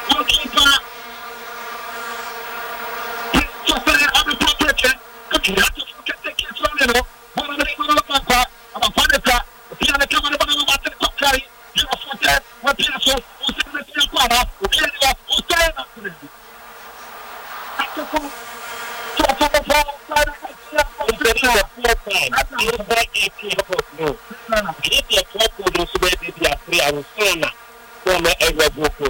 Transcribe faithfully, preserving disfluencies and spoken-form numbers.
goalkeeper. Sofia abi protege. Kakira to take it from you. One of the people papa. Ama Paneka. Pia na kama bana na bata kokari. You are for that. What pia so useme tia kwa na. Ukienda utena kule. Hapo kwa kwa kwa kwa If you talk with those who are three, I will say,